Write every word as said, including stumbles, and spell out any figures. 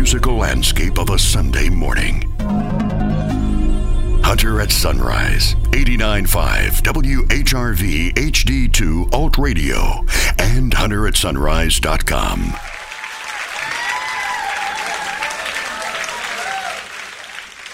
musical landscape of a Sunday morning. Hunter at Sunrise, eighty-nine point five W H R V H D two Alt Radio, and hunter at sunrise dot com.